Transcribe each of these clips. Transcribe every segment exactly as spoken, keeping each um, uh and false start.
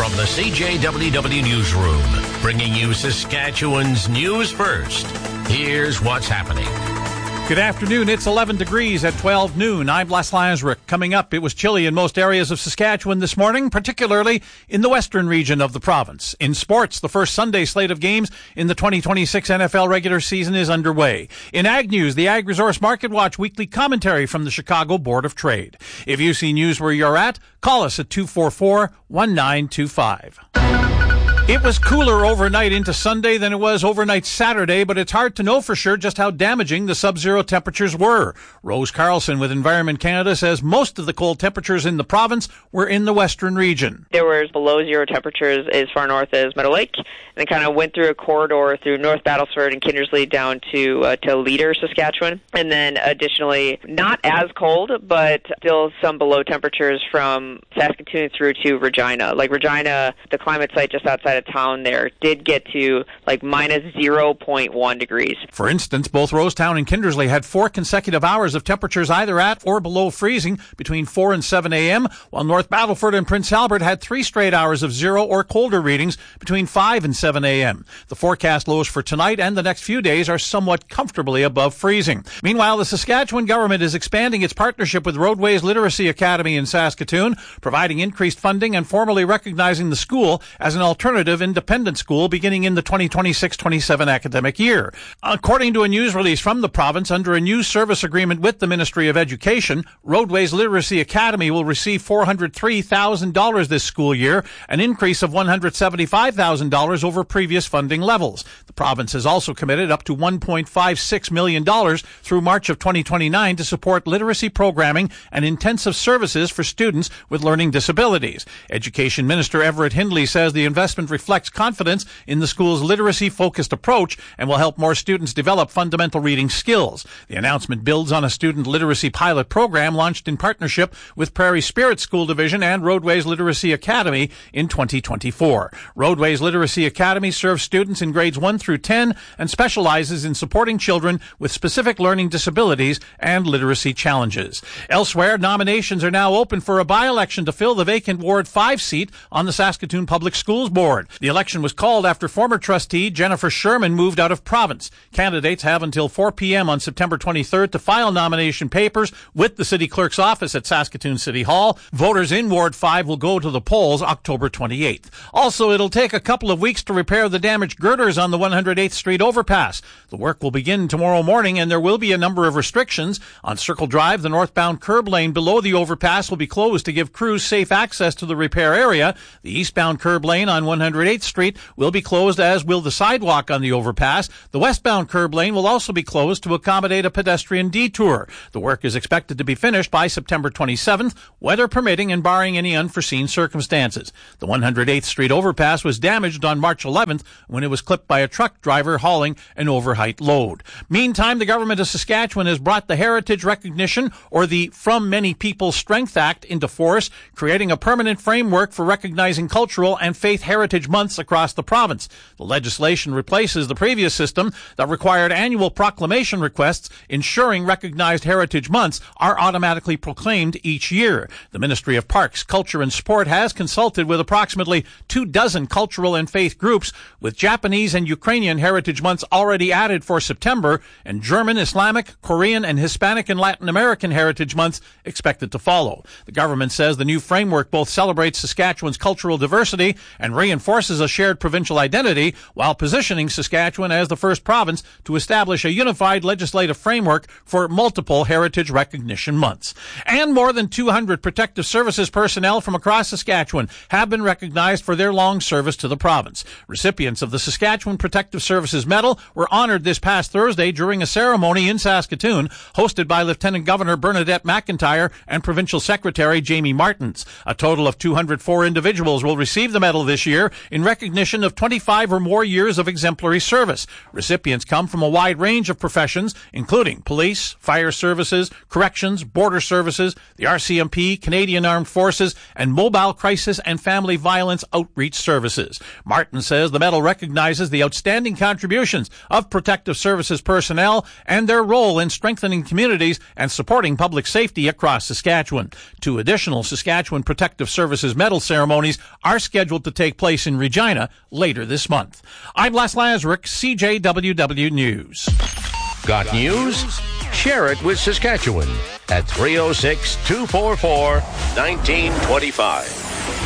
From the C J W W Newsroom, bringing you Saskatchewan's news first. Here's what's happening. Good afternoon. It's eleven degrees at twelve noon. I'm Les Lazaruk. Coming up, it was chilly in most areas of Saskatchewan this morning, particularly in the western region of the province. In sports, the first Sunday slate of games in the twenty twenty-six N F L regular season is underway. In Ag News, the Ag Resource Market Watch weekly commentary from the Chicago Board of Trade. If you see news where you're at, call us at two four four, one nine two five. It was cooler overnight into Sunday than it was overnight Saturday, but it's hard to know for sure just how damaging the sub-zero temperatures were. Rose Carlson with Environment Canada says most of the cold temperatures in the province were in the western region. There was below zero temperatures as far north as Meadow Lake, and it kind of went through a corridor through North Battleford and Kindersley down to uh, to Leader, Saskatchewan. And then additionally, not as cold, but still some below temperatures from Saskatoon through to Regina. Like Regina, the climate site just outside of town there, did get to like minus zero point one degrees. For instance, both Rosetown and Kindersley had four consecutive hours of temperatures either at or below freezing between four and seven a.m., while North Battleford and Prince Albert had three straight hours of zero or colder readings between five and seven a.m. The forecast lows for tonight and the next few days are somewhat comfortably above freezing. Meanwhile, the Saskatchewan government is expanding its partnership with Roadways Literacy Academy in Saskatoon, providing increased funding and formally recognizing the school as an alternative independent school beginning in the twenty twenty-six twenty-seven academic year. According to a news release from the province, under a new service agreement with the Ministry of Education, Roadways Literacy Academy will receive four hundred three thousand dollars this school year, an increase of one hundred seventy-five thousand dollars over previous funding levels. The province has also committed up to one point five six million dollars through March of twenty twenty-nine to support literacy programming and intensive services for students with learning disabilities. Education Minister Everett Hindley says the investment reflects confidence in the school's literacy-focused approach and will help more students develop fundamental reading skills. The announcement builds on a student literacy pilot program launched in partnership with Prairie Spirit School Division and Roadways Literacy Academy in twenty twenty-four. Roadways Literacy Academy serves students in grades one through ten and specializes in supporting children with specific learning disabilities and literacy challenges. Elsewhere, nominations are now open for a by-election to fill the vacant Ward five seat on the Saskatoon Public Schools Board. The election was called after former trustee Jennifer Sherman moved out of province. Candidates have until four p.m. on September twenty-third to file nomination papers with the city clerk's office at Saskatoon City Hall. Voters in Ward five will go to the polls October twenty-eighth. Also, it'll take a couple of weeks to repair the damaged girders on the one hundred eighth Street overpass. The work will begin tomorrow morning, and there will be a number of restrictions. On Circle Drive, the northbound curb lane below the overpass will be closed to give crews safe access to the repair area. The eastbound curb lane on one hundred eighth Street will be closed, as will the sidewalk on the overpass. The westbound curb lane will also be closed to accommodate a pedestrian detour. The work is expected to be finished by September twenty-seventh, weather permitting and barring any unforeseen circumstances. The one hundred eighth Street overpass was damaged on March eleventh when it was clipped by a truck driver hauling an overheight load. Meantime, the government of Saskatchewan has brought the Heritage Recognition, or the From Many People Strength Act, into force, creating a permanent framework for recognizing cultural and faith heritage months across the province. The legislation replaces the previous system that required annual proclamation requests, ensuring recognized heritage months are automatically proclaimed each year. The Ministry of Parks, Culture and Sport has consulted with approximately two dozen cultural and faith groups, with Japanese and Ukrainian heritage months already added for September, and German, Islamic, Korean, and Hispanic and Latin American heritage months expected to follow. The government says the new framework both celebrates Saskatchewan's cultural diversity and reinforces a shared provincial identity, while positioning Saskatchewan as the first province to establish a unified legislative framework for multiple heritage recognition months. And more than two hundred protective services personnel from across Saskatchewan have been recognized for their long service to the province. Recipients of the Saskatchewan Protective Services Medal were honored this past Thursday during a ceremony in Saskatoon, hosted by Lieutenant Governor Bernadette McIntyre and Provincial Secretary Jamie Martins. A total of two hundred four individuals will receive the medal this year, in recognition of twenty-five or more years of exemplary service. Recipients come from a wide range of professions, including police, fire services, corrections, border services, the R C M P, Canadian Armed Forces, and mobile crisis and family violence outreach services. Martin says the medal recognizes the outstanding contributions of protective services personnel and their role in strengthening communities and supporting public safety across Saskatchewan. Two additional Saskatchewan Protective Services medal ceremonies are scheduled to take place in Regina later this month. I'm Les Lazaruk, C J W W News. Got news? Share it with Saskatchewan at three oh six, two four four, one nine two five.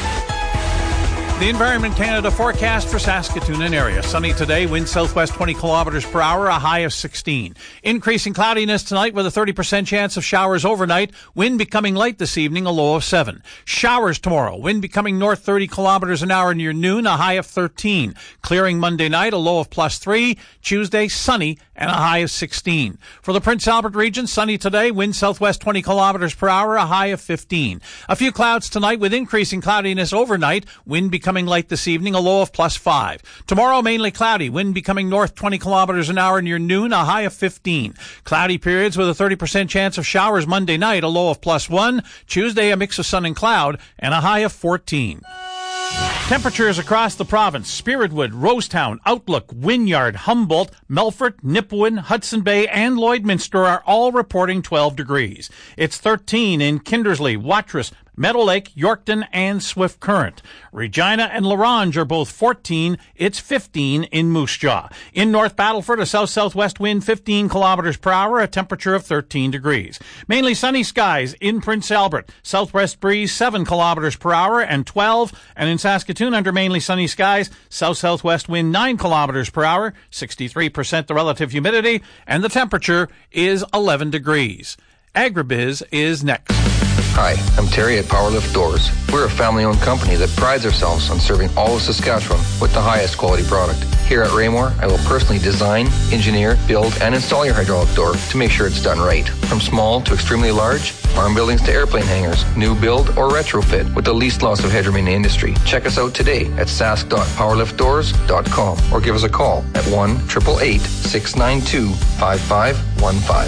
The Environment Canada forecast for Saskatoon and area. Sunny today, wind southwest twenty kilometers per hour, a high of sixteen. Increasing cloudiness tonight with a thirty percent chance of showers overnight. Wind becoming light this evening, a low of seven. Showers tomorrow. Wind becoming north thirty kilometers an hour near noon, a high of thirteen. Clearing Monday night, a low of plus three. Tuesday, sunny and a high of sixteen. For the Prince Albert region, sunny today, wind southwest twenty kilometers per hour, a high of fifteen. A few clouds tonight with increasing cloudiness overnight. Wind becoming light this evening, a low of plus five. Tomorrow, mainly cloudy, wind becoming north twenty kilometers an hour near noon, a high of fifteen. Cloudy periods with a thirty percent chance of showers Monday night, a low of plus one. Tuesday, a mix of sun and cloud, and a high of fourteen. Temperatures across the province: Spiritwood, Rosetown, Outlook, Wynyard, Humboldt, Melfort, Nipawin, Hudson Bay, and Lloydminster are all reporting twelve degrees. It's thirteen in Kindersley, Watrous, Meadow Lake, Yorkton, and Swift Current. Regina and La Ronge are both fourteen. It's fifteen in Moose Jaw. In North Battleford, a south-southwest wind fifteen kilometers per hour, a temperature of thirteen degrees. Mainly sunny skies in Prince Albert. Southwest breeze seven kilometers per hour and twelve. And in Saskatoon, under mainly sunny skies, south-southwest wind nine kilometers per hour, sixty-three percent the relative humidity, and the temperature is eleven degrees. Agribiz is next. Hi, I'm Terry at Powerlift Doors. We're a family-owned company that prides ourselves on serving all of Saskatchewan with the highest quality product. Here at Raymore, I will personally design, engineer, build, and install your hydraulic door to make sure it's done right. From small to extremely large, farm buildings to airplane hangars, new build or retrofit with the least loss of headroom in the industry. Check us out today at sask dot powerlift doors dot com or give us a call at one eight eight eight, six nine two, five five one five.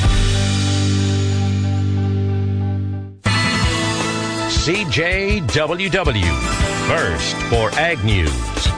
C J W W, first for Ag News.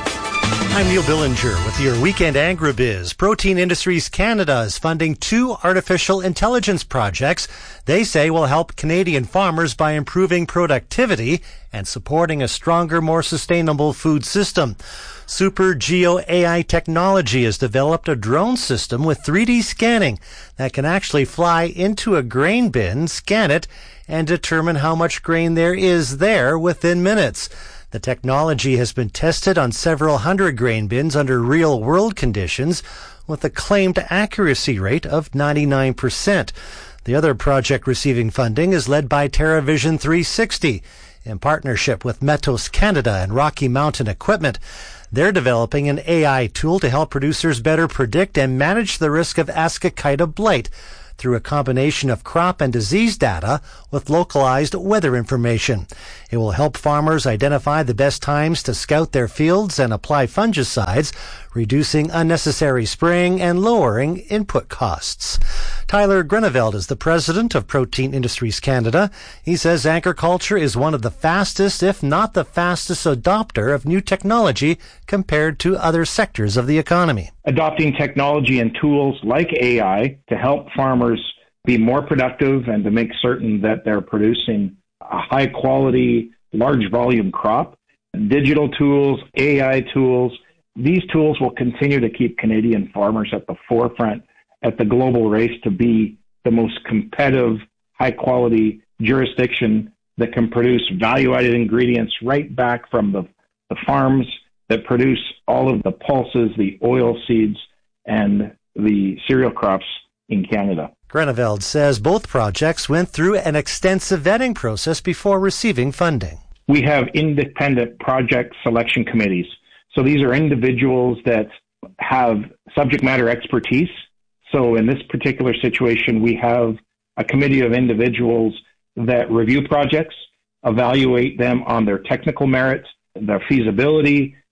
I'm Neil Billinger with your Weekend Agribiz. Protein Industries Canada is funding two artificial intelligence projects they say will help Canadian farmers by improving productivity and supporting a stronger, more sustainable food system. Super Geo A I Technology has developed a drone system with three D scanning that can actually fly into a grain bin, scan it, and determine how much grain there is there within minutes. The technology has been tested on several hundred grain bins under real-world conditions with a claimed accuracy rate of ninety-nine percent. The other project receiving funding is led by TerraVision three sixty in partnership with Metos Canada and Rocky Mountain Equipment. They're developing an A I tool to help producers better predict and manage the risk of Ascochyta blight through a combination of crop and disease data with localized weather information. It will help farmers identify the best times to scout their fields and apply fungicides, reducing unnecessary spraying and lowering input costs. Tyler Greneveld is the president of Protein Industries Canada. He says agriculture is one of the fastest, if not the fastest, adopter of new technology compared to other sectors of the economy. Adopting technology and tools like A I to help farmers be more productive and to make certain that they're producing a high quality, large volume crop. Digital tools, A I tools, these tools will continue to keep Canadian farmers at the forefront at the global race to be the most competitive, high quality jurisdiction that can produce value added ingredients right back from the, the farms that produce all of the pulses, the oil seeds, and the cereal crops in Canada. Greneveld says both projects went through an extensive vetting process before receiving funding. We have independent project selection committees. So these are individuals that have subject matter expertise. So in this particular situation, we have a committee of individuals that review projects, evaluate them on their technical merit, their feasibility,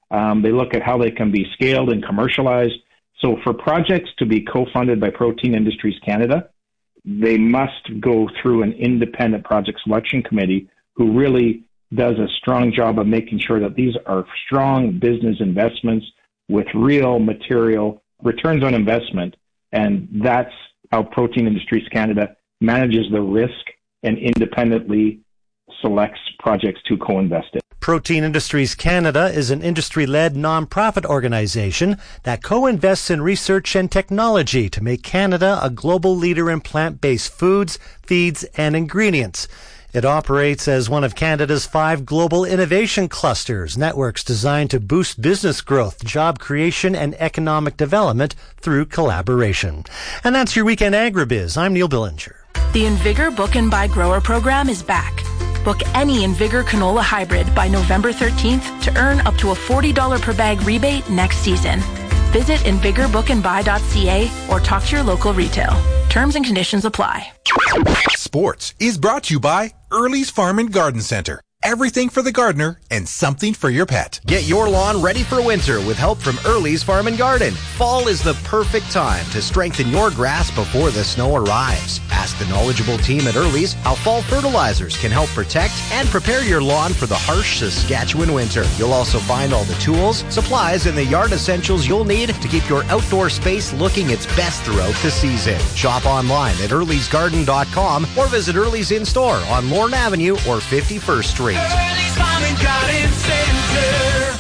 Um, they look at how they can be scaled and commercialized. So for projects to be co-funded by Protein Industries Canada, they must go through an independent project selection committee who really does a strong job of making sure that these are strong business investments with real material returns on investment. And that's how Protein Industries Canada manages the risk and independently selects projects to co-invest in. Protein Industries Canada is an industry-led nonprofit organization that co-invests in research and technology to make Canada a global leader in plant-based foods, feeds, and ingredients. It operates as one of Canada's five global innovation clusters, networks designed to boost business growth, job creation, and economic development through collaboration. And that's your Weekend Agribiz. I'm Neil Billinger. The Invigor Book and Buy Grower program is back. Book any Invigor canola hybrid by November thirteenth to earn up to a forty dollars per bag rebate next season. Visit invigor book and buy dot c a or talk to your local retail. Terms and conditions apply. Sports is brought to you by Early's Farm and Garden Center. Everything for the gardener and something for your pet. Get your lawn ready for winter with help from Early's Farm and Garden. Fall is the perfect time to strengthen your grass before the snow arrives. Ask the knowledgeable team at Early's how fall fertilizers can help protect and prepare your lawn for the harsh Saskatchewan winter. You'll also find all the tools, supplies, and the yard essentials you'll need to keep your outdoor space looking its best throughout the season. Shop online at earlys garden dot com or visit Early's in store on Lorne Avenue or fifty-first Street. Early's Farm and Garden Center.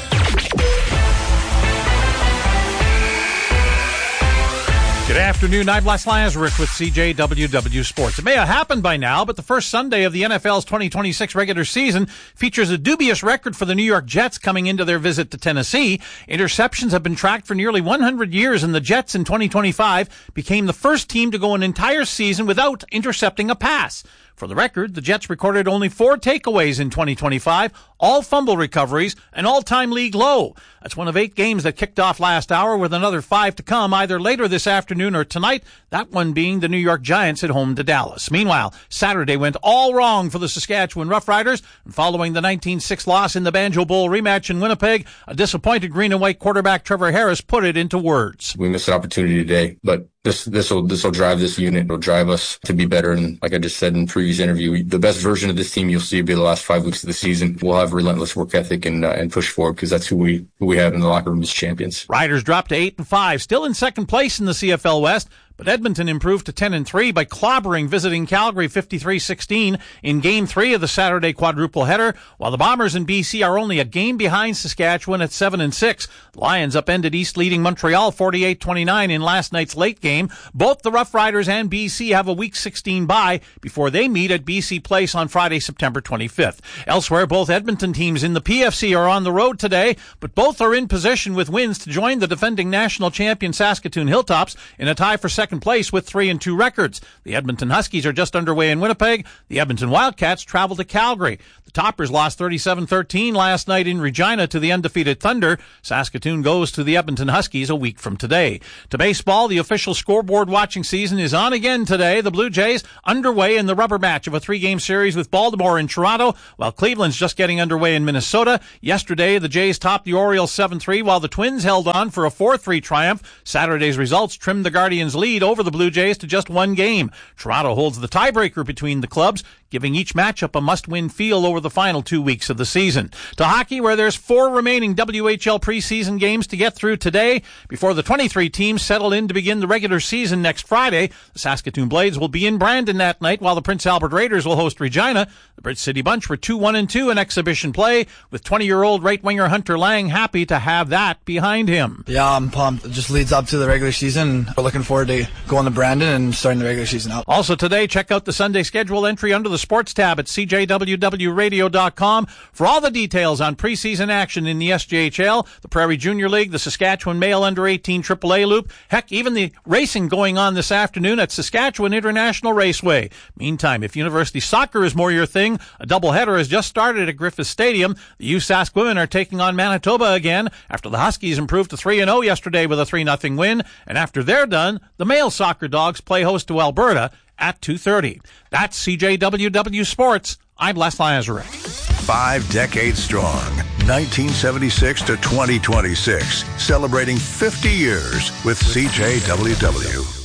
Good afternoon. I'm Les Lazaruk with C J W W Sports. It may have happened by now, but the first Sunday of the N F L's twenty twenty-six regular season features a dubious record for the New York Jets coming into their visit to Tennessee. Interceptions have been tracked for nearly one hundred years, and the Jets in twenty twenty-five became the first team to go an entire season without intercepting a pass. For the record, the Jets recorded only four takeaways in twenty twenty-five, all fumble recoveries, an all-time league low. That's one of eight games that kicked off last hour, with another five to come either later this afternoon or tonight, that one being the New York Giants at home to Dallas. Meanwhile, Saturday went all wrong for the Saskatchewan Roughriders, and following the nineteen six loss in the Banjo Bowl rematch in Winnipeg, a disappointed green and white quarterback Trevor Harris put it into words. We missed an opportunity today, but This this will this will drive this unit. It'll drive us to be better. And like I just said in the previous interview, the best version of this team you'll see will be the last five weeks of the season. We'll have relentless work ethic and uh, and push forward because that's who we who we have in the locker room as champions. Riders dropped to eight and five, still in second place in the C F L West. But Edmonton improved to ten and three by clobbering visiting Calgary fifty-three sixteen in Game three of the Saturday quadruple header, while the Bombers in B C are only a game behind Saskatchewan at seven and six. The Lions upended East leading Montreal forty-eight twenty-nine in last night's late game. Both the Rough Riders and B C have a Week sixteen bye before they meet at B C Place on Friday, September twenty-fifth. Elsewhere, both Edmonton teams in the P F C are on the road today, but both are in position with wins to join the defending national champion Saskatoon Hilltops in a tie for second place with three and two records. The Edmonton Huskies are just underway in Winnipeg. The Edmonton Wildcats travel to Calgary. The Toppers lost thirty-seven thirteen last night in Regina to the undefeated Thunder. Saskatoon goes to the Edmonton Huskies a week from today. To baseball, the official scoreboard watching season is on again today. The Blue Jays underway in the rubber match of a three-game series with Baltimore and Toronto, while Cleveland's just getting underway in Minnesota. Yesterday, the Jays topped the Orioles seven three, while the Twins held on for a four three triumph. Saturday's results trimmed the Guardians' lead over the Blue Jays to just one game. Toronto holds the tiebreaker between the clubs, giving each matchup a must-win feel over the final two weeks of the season. To hockey, where there's four remaining W H L preseason games to get through today before the twenty-three teams settle in to begin the regular season next Friday. The Saskatoon Blades will be in Brandon that night, while the Prince Albert Raiders will host Regina. The Bridge City Bunch were two one and two in exhibition play, with twenty-year-old right-winger Hunter Lang happy to have that behind him. Yeah, I'm pumped. It just leads up to the regular season. We're looking forward to going to Brandon and starting the regular season out. Also today, check out the Sunday schedule entry under the sports tab at c j w w radio dot com for all the details on preseason action in the S J H L, the Prairie Junior League, the Saskatchewan Male Under eighteen triple A Loop, heck, even the racing going on this afternoon at Saskatchewan International Raceway. Meantime, if university soccer is more your thing, a doubleheader has just started at Griffith Stadium. The U Sask women are taking on Manitoba again after the Huskies improved to three and oh yesterday with a three nothing win, and after they're done, the male soccer dogs play host to Alberta at two thirty. That's C J W W Sports. I'm Les Lazaruk. Five decades strong, nineteen seventy-six to twenty twenty-six, celebrating fifty years with C J W W.